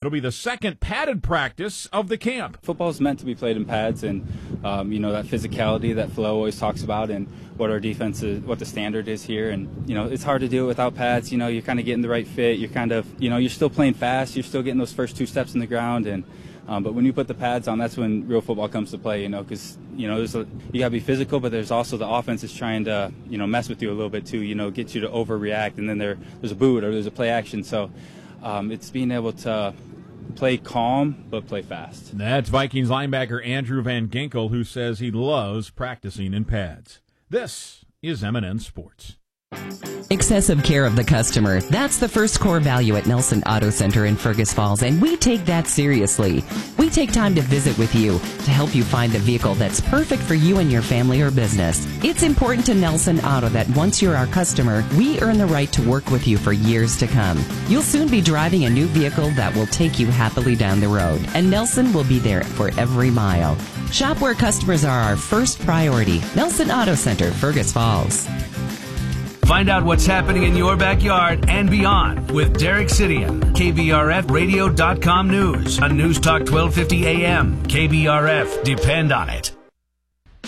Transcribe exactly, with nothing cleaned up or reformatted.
It'll be the second padded practice of the camp. Football is meant to be played in pads, and um, you know that physicality that Flo always talks about, and what our defense is, what the standard is here. And you know it's hard to do it without pads. You know you're kind of getting the right fit. You're kind of you know you're still playing fast. You're still getting those first two steps in the ground, and um, but when you put the pads on, that's when real football comes to play. You know because you know there's a, you gotta be physical, but there's also the offense is trying to you know mess with you a little bit too. You know get you to overreact, and then there there's a boot or there's a play action. So um, it's being able to play calm, but play fast. That's Vikings linebacker Andrew Van Ginkel, who says he loves practicing in pads. This is M and N Sports. Excessive care of the customer. That's the first core value at Nelson Auto Center in Fergus Falls, and we take that seriously. We take time to visit with you to help you find the vehicle that's perfect for you and your family or business. It's important to Nelson Auto that once you're our customer, we earn the right to work with you for years to come. You'll soon be driving a new vehicle that will take you happily down the road, and Nelson will be there for every mile. Shop where customers are our first priority. Nelson Auto Center, Fergus Falls. Find out what's happening in your backyard and beyond with Derek Sidian, K B R F radio dot com News on News Talk twelve fifty A M. K B R F, depend on it.